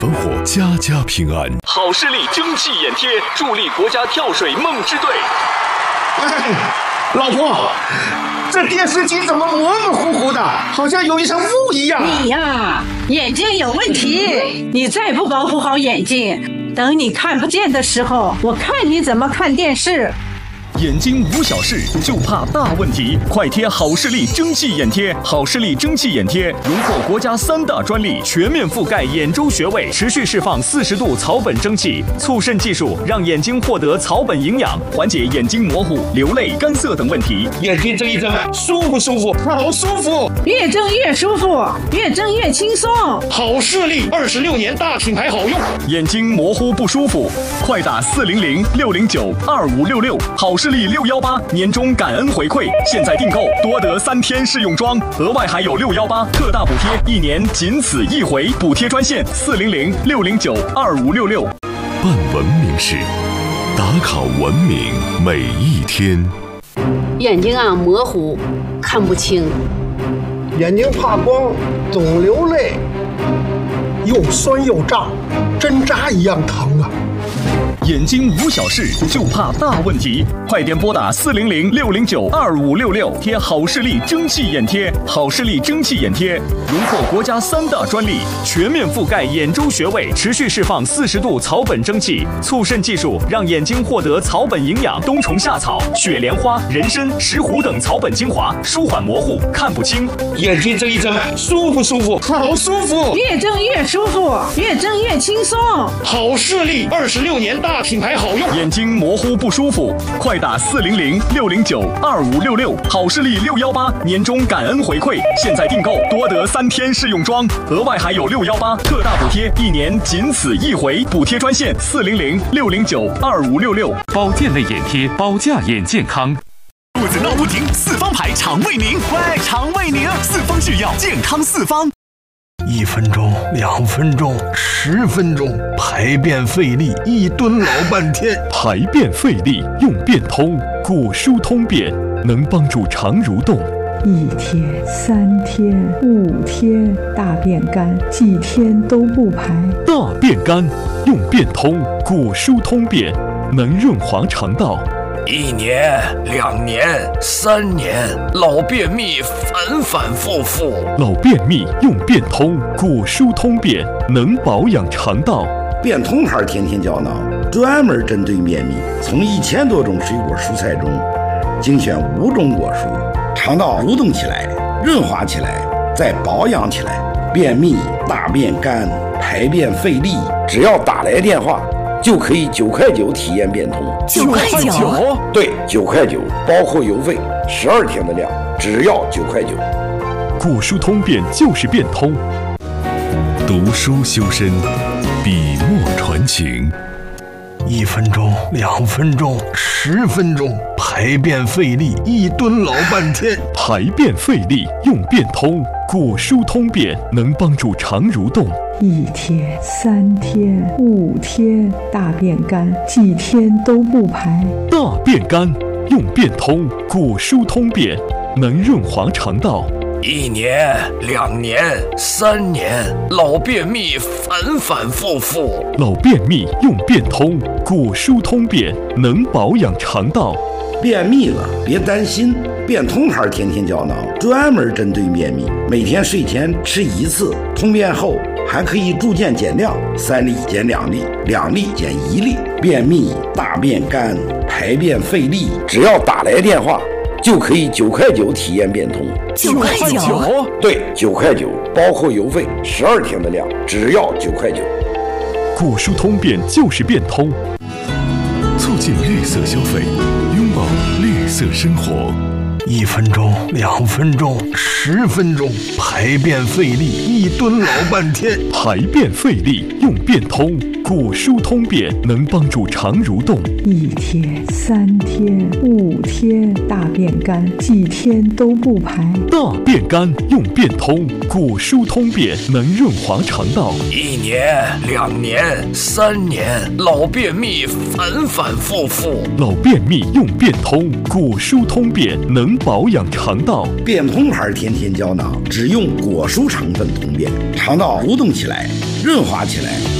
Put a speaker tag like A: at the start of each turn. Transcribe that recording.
A: 防火，家家平安。
B: 好视力蒸汽眼贴，助力国家跳水梦之队。
C: 哎，老婆，这电视机怎么模模糊糊的，好像有一层雾一样？
D: 你呀，眼睛有问题，你再不保护好眼睛，等你看不见的时候，我看你怎么看电视。
B: 眼睛无小事，就怕大问题。快贴好视力蒸汽眼贴！好视力蒸汽眼贴荣获国家3大专利，全面覆盖眼周穴位，持续释放40度草本蒸汽，促渗技术让眼睛获得草本营养，缓解眼睛模糊、流泪、干涩等问题。
C: 眼睛睁一睁，舒不舒服？好舒服！
D: 越睁越舒服，越睁越轻松。
C: 好视力26年大品牌，好用。
B: 眼睛模糊不舒服，快打400-609-2566。好视力618年终感恩回馈，现在订购多得3天试用装，额外还有618特大补贴，1年仅此一回。补贴专线400-609-2566。
A: 办文明事，打卡文明每一天。
E: 眼睛啊模糊，看不清；
F: 眼睛怕光，总流泪，又酸又胀，针扎一样疼啊！
B: 眼睛无小事，就怕大问题。快点拨打400-609-2566，贴好视力蒸汽眼贴。好视力蒸汽眼贴荣获国家3大专利，全面覆盖眼周穴位，持续释放40度草本蒸汽，促渗技术让眼睛获得草本营养。冬虫夏草、雪莲花、人参、石斛等草本精华，舒缓模糊、看不清。
C: 眼睛睁一睁，舒不舒服？好舒服！
D: 越睁越舒服，越睁越轻松。
C: 好视力26年大品牌，好用。
B: 眼睛模糊不舒服，快打400-609-2566。好视力618年终感恩回馈，现在订购多得3天试用装，额外还有618特大补贴，1年仅此一回。补贴专线400-609-2566。
G: 保健类眼贴，保驾眼健康。
H: 肚子闹不停，四方牌肠胃宁，喂，肠胃宁，四方制药，健康四方。
F: 1分钟、2分钟、10分钟，排便费力，一蹲老半天。
A: 排便费力用便通，果舒通便能帮助肠蠕动。
I: 1天、3天、5天，大便干，几天都不排。
A: 大便干用便通，果舒通便能润滑肠道。
J: 1年、2年、3年，老便秘反反复复。
A: 老便秘用便通，果舒通便能保养肠道。
K: 便通牌天天胶囊专门针对便秘，从1000多种水果蔬菜中精选5种果蔬，肠道蠕动起来，润滑起来，再保养起来。便秘、大便干、排便费力，只要打来电话就可以9块9体验便通。
H: 9块9？
K: 对，9块9，包括邮费，12天的量，只要9块9。
A: 果舒通便就是便通。读书修身，笔墨传情。
F: 1分钟、2分钟、10分钟，排便费力，一蹲老半天。
A: 排便费力用便通，果舒通便能帮助肠蠕动。
I: 1天、3天、5天，大便干，几天都不排。
A: 大便干用便通，果舒通便能润滑肠道。
J: 1年、2年、3年，老便秘反反复复。
A: 老便秘用便通，果舒通便能保养肠道。
K: 便秘了别担心，便通牌天天胶囊专门针对便秘，每天睡前吃1次，通便后还可以逐渐减量，3粒减2粒，2粒减1粒。便秘、大便干、排便费力，只要打来电话就可以9块9体验便通。
H: 9块9？
K: 对，9块9，包括邮费，12天的量，只要9块9。
A: 果舒通便就是便通，促进绿色消费，拥抱绿色生活。
F: 1分钟、2分钟、10分钟，排便费力，一蹲老半天。
A: 排便费力用便通， 果蔬通便能帮助肠蠕动
I: 1天、3天、5天，大便干，几天都不排。
A: 大便干用便通，果蔬通便能润滑肠道。
J: 1年、2年、3年，老便秘反反复复。
A: 老便秘用便通，果蔬通便能保养肠道。
K: 便通牌甜甜胶囊只用果蔬成分通便，肠道蠕动起来，润滑起来。